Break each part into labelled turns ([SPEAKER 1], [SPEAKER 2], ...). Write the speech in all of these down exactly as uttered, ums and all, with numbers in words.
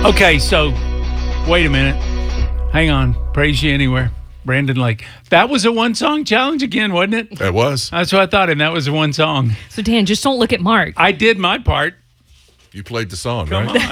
[SPEAKER 1] Okay, so wait a minute. Hang on. Praise You Anywhere. Brandon Lake. That was a one-song challenge again, wasn't it?
[SPEAKER 2] It was.
[SPEAKER 1] That's what I thought, and that was a one song.
[SPEAKER 3] So, Dan, just don't look at Mark.
[SPEAKER 1] I did my part.
[SPEAKER 2] You played the song,
[SPEAKER 1] Come
[SPEAKER 2] right?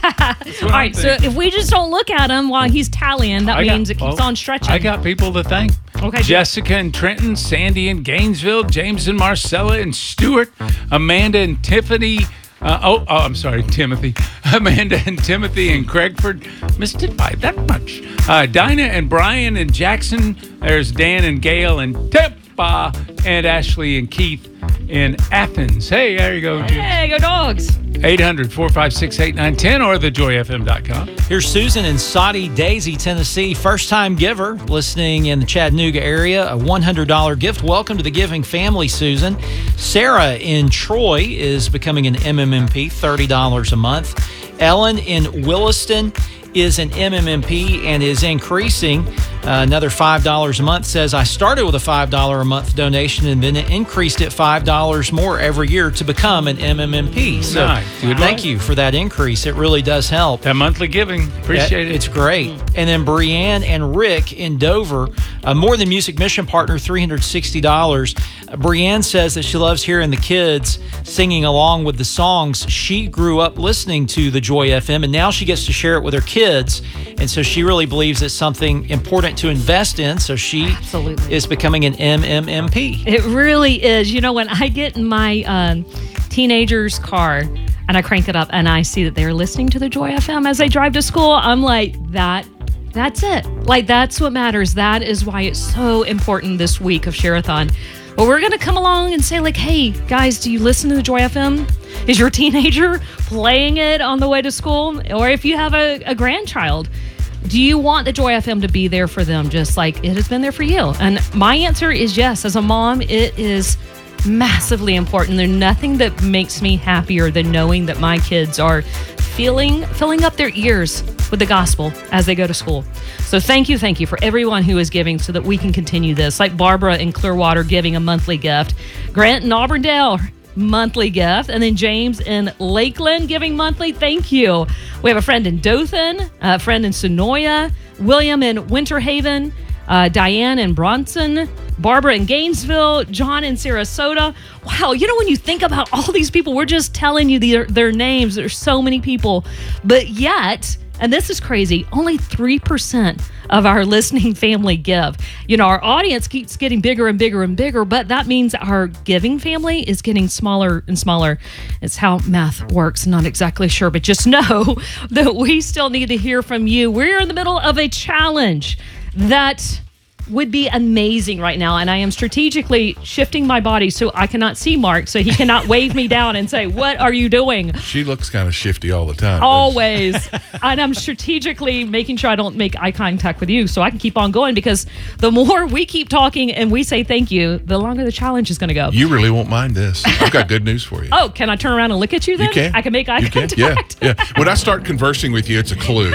[SPEAKER 1] on.
[SPEAKER 3] All right, so if we just don't look at him while he's tallying, that
[SPEAKER 1] I
[SPEAKER 3] means
[SPEAKER 1] got-
[SPEAKER 3] it keeps
[SPEAKER 1] oh,
[SPEAKER 3] on stretching.
[SPEAKER 1] I got people to thank.
[SPEAKER 3] Okay.
[SPEAKER 1] Jessica and Trenton, Sandy and Gainesville, James and Marcella and Stuart, Amanda and Tiffany. Uh, oh, oh, I'm sorry, Timothy. Amanda and Timothy and Craigford. Missed it by that much. Uh, Dinah and Brian and Jackson. There's Dan and Gail and Tippa and Ashley and Keith in Athens. Hey, there you go.
[SPEAKER 3] Hey, go Dogs.
[SPEAKER 1] eight hundred, four five six, eight nine one zero or the joy f m dot com.
[SPEAKER 4] Here's Susan in Soddy Daisy, Tennessee. First-time giver listening in the Chattanooga area. A one hundred dollars gift. Welcome to the giving family, Susan. Sarah in Troy is becoming an M M M P, thirty dollars a month. Ellen in Williston is an M M M P and is increasing uh, another five dollars a month. Says, I started with a five dollars a month donation and then it increased it five dollars more every year to become an M M M P. So
[SPEAKER 1] Nice. Good
[SPEAKER 4] thank
[SPEAKER 1] luck.
[SPEAKER 4] you for that increase. It really does help.
[SPEAKER 1] That monthly giving. Appreciate
[SPEAKER 4] Yeah,
[SPEAKER 1] it.
[SPEAKER 4] It's great. And then Brianne and Rick in Dover, a More Than Music mission partner, three hundred sixty dollars. Uh, Brianne says that she loves hearing the kids singing along with the songs. She grew up listening to the Joy F M, and now she gets to share it with her kids. And so she really believes it's something important to invest in. So she
[SPEAKER 3] Absolutely.
[SPEAKER 4] is becoming an M M M P.
[SPEAKER 3] It really is. You know, when I get in my um, teenager's car and I crank it up and I see that they're listening to the Joy F M as they drive to school, I'm like, that, that's it. Like, that's what matters. That is why it's so important this week of Share-a-thon. But we're going to come along and say, like, hey, guys, do you listen to the Joy F M? Is your teenager playing it on the way to school? Or if you have a, a grandchild, do you want the Joy F M to be there for them just like it has been there for you? And my answer is yes. As a mom, it is massively important. There's nothing that makes me happier than knowing that my kids are feeling, filling up their ears with the gospel as they go to school. So thank you, thank you for everyone who is giving so that we can continue this. Like Barbara in Clearwater giving a monthly gift. Grant in Auburndale, monthly gift. And then James in Lakeland giving monthly. Thank you. We have a friend in Dothan, a friend in Sonoya, William in Winter Haven, uh, Diane in Bronson, Barbara in Gainesville, John in Sarasota. Wow, you know, when you think about all these people, we're just telling you their, their names. There's so many people. But yet, and this is crazy, only three percent of our listening family give. You know, our audience keeps getting bigger and bigger and bigger, but that means our giving family is getting smaller and smaller. It's how math works. Not exactly sure, but just know that we still need to hear from you. We're in the middle of a challenge that would be amazing right now, and I am strategically shifting my body so I cannot see Mark, so he cannot wave me down and say, what are you doing?
[SPEAKER 2] She looks kind of shifty all the time.
[SPEAKER 3] Always. And I'm strategically making sure I don't make eye contact with you so I can keep on going, because the more we keep talking and we say thank you, the longer the challenge is going to go.
[SPEAKER 2] You really won't mind this. I've got good news for you.
[SPEAKER 3] Oh, can I turn around and look at you then?
[SPEAKER 2] You can.
[SPEAKER 3] I can make eye
[SPEAKER 2] You can.
[SPEAKER 3] contact.
[SPEAKER 2] Yeah, yeah. When I start conversing with you, it's a clue.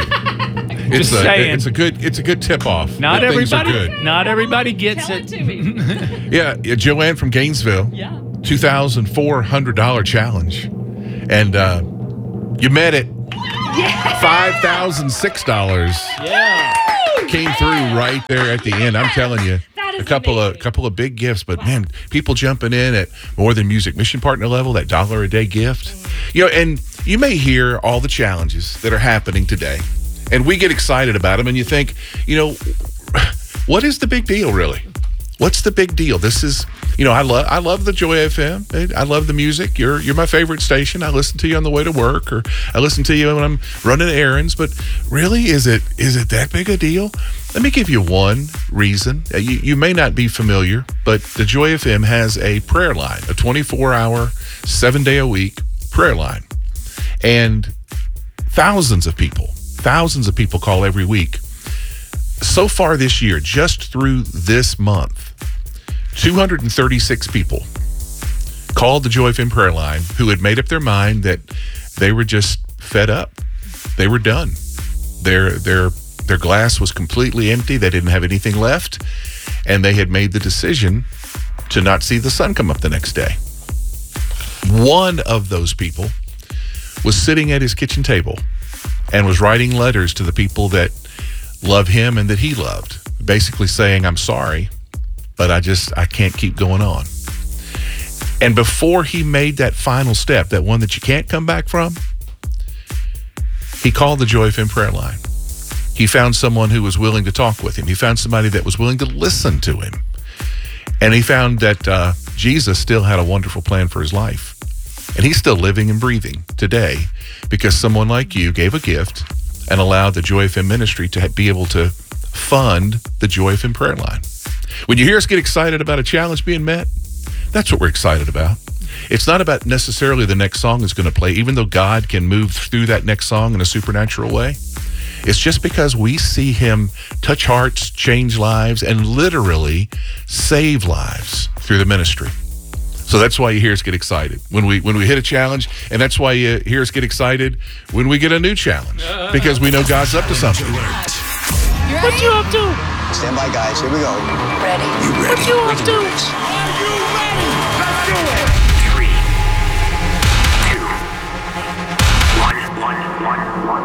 [SPEAKER 2] It's
[SPEAKER 1] Just
[SPEAKER 2] a,
[SPEAKER 1] saying.
[SPEAKER 2] it's a good it's a good tip off.
[SPEAKER 1] Not
[SPEAKER 2] that things are
[SPEAKER 1] everybody,
[SPEAKER 2] good.
[SPEAKER 1] not everybody gets
[SPEAKER 3] Tell
[SPEAKER 1] it.
[SPEAKER 3] it to me.
[SPEAKER 2] Yeah, yeah, Joanne from Gainesville.
[SPEAKER 3] Yeah.
[SPEAKER 2] two thousand four hundred dollars challenge. And uh, you met it. five thousand six dollars
[SPEAKER 4] Yeah.
[SPEAKER 2] came through right there at the end. I'm telling you.
[SPEAKER 3] That is
[SPEAKER 2] A couple
[SPEAKER 3] amazing.
[SPEAKER 2] of couple of big gifts, but man, people jumping in at More Than Music mission partner level, that dollar a day gift. You know, and you may hear all the challenges that are happening today, and we get excited about them, and you think, you know, what is the big deal really? What's the big deal? This is, you know, I love I love the Joy F M. I love the music. You're you're my favorite station. I listen to you on the way to work, or I listen to you when I'm running errands. But really, is it is it that big a deal? Let me give you one reason. Uh, You, you may not be familiar, but the Joy F M has a prayer line, a twenty-four hour, seven day a week prayer line. And thousands of people, thousands of people call every week. So far this year, just through this month, two hundred thirty-six people called the Joy F M prayer line who had made up their mind that they were just fed up. They were done. Their their their glass was completely empty. They didn't have anything left, and they had made the decision to not see the sun come up the next day. One of those people was sitting at his kitchen table and was writing letters to the people that love him and that he loved, basically saying, I'm sorry, but I just, I can't keep going on. And before he made that final step, that one that you can't come back from, he called the Joy F M prayer line. He found someone who was willing to talk with him. He found somebody that was willing to listen to him. And he found that uh, Jesus still had a wonderful plan for his life. And he's still living and breathing today because someone like you gave a gift and allowed the Joy F M ministry to be able to fund the Joy F M prayer line. When you hear us get excited about a challenge being met, that's what we're excited about. It's not about necessarily the next song is going to play, even though God can move through that next song in a supernatural way. It's just because we see him touch hearts, change lives, and literally save lives through the ministry. So that's why you hear us get excited when we when we hit a challenge, and that's why you hear us get excited when we get a new challenge, because we know God's up to something.
[SPEAKER 3] What you up to?
[SPEAKER 5] Stand by, guys. Here we go.
[SPEAKER 6] Ready?
[SPEAKER 5] You ready?
[SPEAKER 3] What you up to?
[SPEAKER 6] Are you ready? Let's do it. Three, two, one, one, one,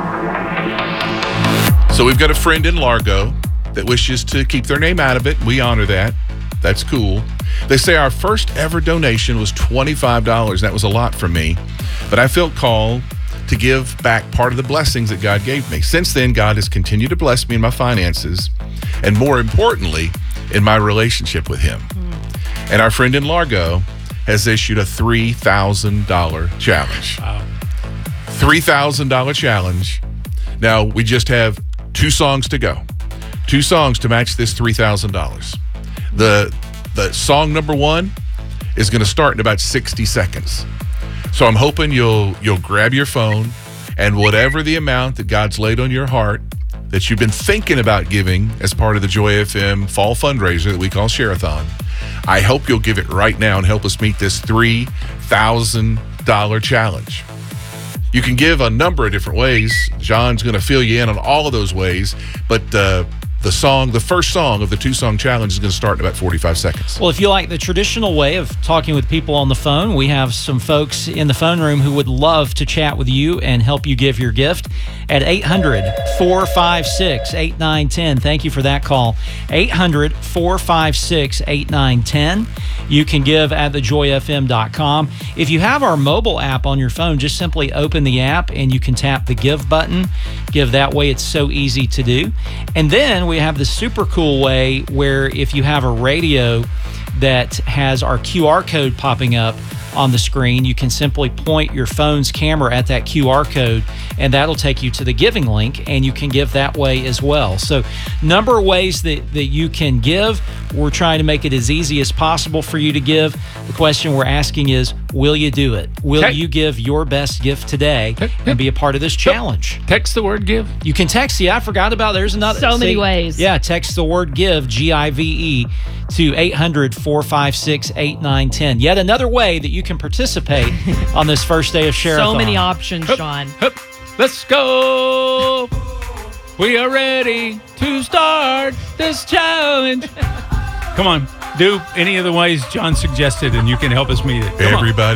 [SPEAKER 6] one.
[SPEAKER 2] So we've got a friend in Largo that wishes to keep their name out of it. We honor that. That's cool. They say our first ever donation was twenty-five dollars. That was a lot for me, but I felt called to give back part of the blessings that God gave me. Since then, God has continued to bless me in my finances, and more importantly, in my relationship with him. Mm. And our friend in Largo has issued a three thousand dollars challenge.
[SPEAKER 1] Wow.
[SPEAKER 2] three thousand dollars challenge. Now, we just have two songs to go. Two songs to match this three thousand dollars. The the song number one is going to start in about sixty seconds. So I'm hoping you'll you'll grab your phone, and whatever the amount that God's laid on your heart that you've been thinking about giving as part of the Joy F M fall fundraiser that we call Share-a-thon, I hope you'll give it right now and help us meet this three thousand dollars challenge. You can give a number of different ways. John's going to fill you in on all of those ways, but uh, the song, the first song of the two-song challenge is going to start in about forty-five seconds.
[SPEAKER 4] Well, if you like the traditional way of talking with people on the phone, we have some folks in the phone room who would love to chat with you and help you give your gift at eight hundred, four five six, eight nine one zero. Thank you for that call. eight hundred, four five six, eight nine one zero. You can give at the joy f m dot com. If you have our mobile app on your phone, just simply open the app and you can tap the give button. Give that way. It's so easy to do. And then we have the super cool way where if you have a radio that has our Q R code popping up on the screen, you can simply point your phone's camera at that Q R code and that'll take you to the giving link, and you can give that way as well. So number of ways that, that you can give. We're trying to make it as easy as possible for you to give. The question we're asking is, will you do it? Will
[SPEAKER 1] Te-
[SPEAKER 4] you give your best gift today
[SPEAKER 1] Te-
[SPEAKER 4] and be a part of this challenge?
[SPEAKER 1] Text the word give.
[SPEAKER 4] You can text, yeah, I forgot about, there's another.
[SPEAKER 3] So many ways.
[SPEAKER 4] Yeah, text the word give, G I V E, to eight hundred, four five six, eight nine one zero. Yet another way that you can participate on this first day of Share-a-thon.
[SPEAKER 3] So many options,
[SPEAKER 1] Hup,
[SPEAKER 3] Sean.
[SPEAKER 1] hup. Let's go. We are ready to start this challenge. Come on, do any of the ways John suggested, and you can help us meet it. Come on.
[SPEAKER 2] Everybody